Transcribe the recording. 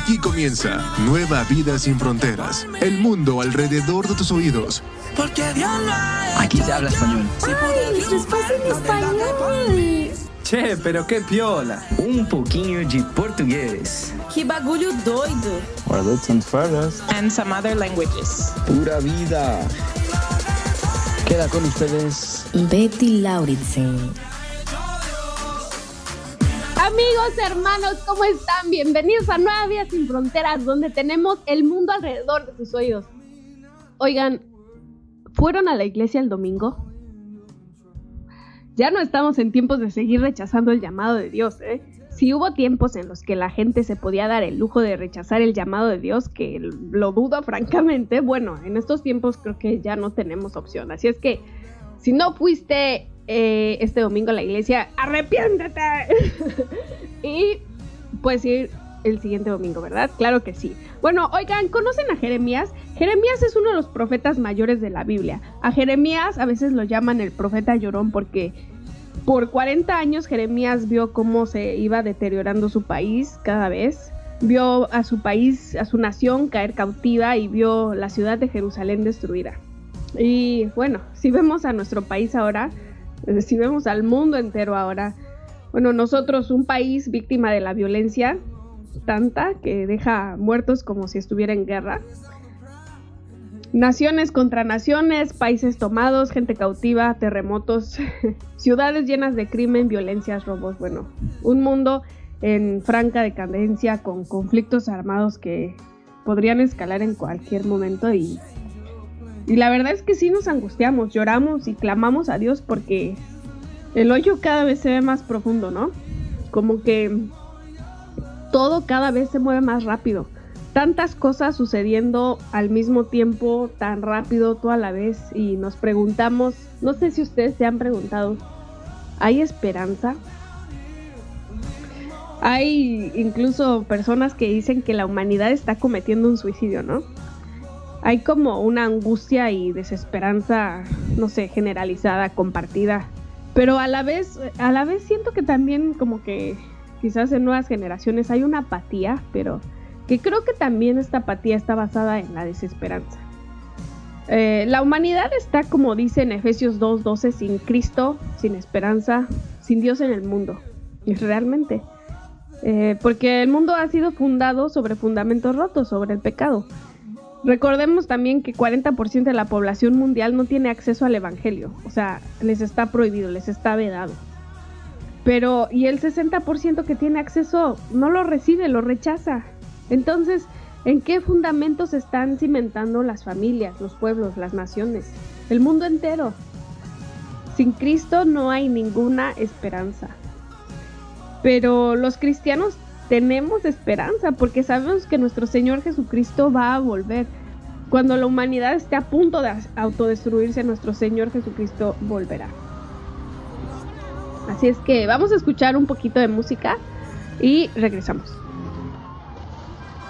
Aquí comienza Nueva Vida Sin Fronteras. El mundo alrededor de tus oídos. Aquí se habla español. ¡Ay, nuestro espacio en español! Che, pero qué piola. Um pouquinho de português. ¡Qué bagulho doido! Words and phrases. And some other languages. Pura vida. Queda con ustedes Betty Lauritsen. Amigos, hermanos, ¿cómo están? Bienvenidos a Nueva Vida Sin Fronteras, donde tenemos el mundo alrededor de sus oídos. Oigan, ¿fueron a la iglesia el domingo? Ya no estamos en tiempos de seguir rechazando el llamado de Dios, ¿eh? Si hubo tiempos en los que la gente se podía dar el lujo de rechazar el llamado de Dios, que lo dudo francamente, bueno, en estos tiempos creo que ya no tenemos opción. Así es que, si no fuiste este domingo a la iglesia, ¡arrepiéntete! Y puedes ir el siguiente domingo, ¿verdad? Claro que sí. Bueno, oigan, ¿conocen a Jeremías? Jeremías es uno de los profetas mayores de la Biblia. A Jeremías a veces lo llaman el profeta llorón porque por 40 años Jeremías vio cómo se iba deteriorando su país cada vez. Vio a su país, a su nación caer cautiva y vio la ciudad de Jerusalén destruida. Y bueno, si vemos a nuestro país ahora, si vemos al mundo entero ahora, bueno, nosotros un país víctima de la violencia tanta que deja muertos como si estuviera en guerra. Naciones contra naciones, países tomados, gente cautiva, terremotos, ciudades llenas de crimen, violencias, robos, bueno, un mundo en franca decadencia con conflictos armados que podrían escalar en cualquier momento y la verdad es que sí nos angustiamos, lloramos y clamamos a Dios porque el hoyo cada vez se ve más profundo, ¿no? Como que todo cada vez se mueve más rápido. Tantas cosas sucediendo al mismo tiempo, tan rápido, toda la vez. Y nos preguntamos, no sé si ustedes se han preguntado, ¿hay esperanza? Hay incluso personas que dicen que la humanidad está cometiendo un suicidio, ¿no? Hay como una angustia y desesperanza, no sé, generalizada, compartida. Pero a la vez siento que también como que quizás en nuevas generaciones hay una apatía, pero que creo que también esta apatía está basada en la desesperanza. La humanidad está, como dice en Efesios 2:12, sin Cristo, sin esperanza, sin Dios en el mundo. Y realmente, porque el mundo ha sido fundado sobre fundamentos rotos, sobre el pecado. Recordemos también que 40% de la población mundial no tiene acceso al evangelio, o sea, les está prohibido, les está vedado. Pero, y el 60% que tiene acceso no lo recibe, lo rechaza. Entonces, ¿en qué fundamentos están cimentando las familias, los pueblos, las naciones, el mundo entero? Sin Cristo no hay ninguna esperanza. Pero los cristianos tenemos esperanza porque sabemos que nuestro Señor Jesucristo va a volver. Cuando la humanidad esté a punto de autodestruirse, nuestro Señor Jesucristo volverá. Así es que vamos a escuchar un poquito de música y regresamos.